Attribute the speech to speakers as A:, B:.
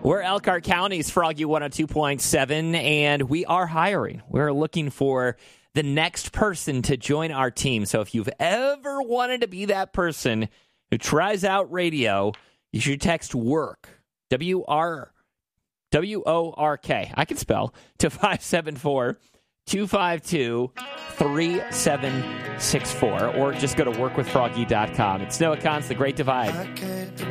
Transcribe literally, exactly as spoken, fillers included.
A: We're Elkhart County's Froggy one oh two point seven, and we are hiring. We're looking for the next person to join our team. So if you've ever wanted to be that person who tries out radio, you should text WORK, W R W O R K, I can spell, to five seven four, two five two, three seven six four, or just go to work with froggy dot com. It's Noah Kahn's The Great Divide.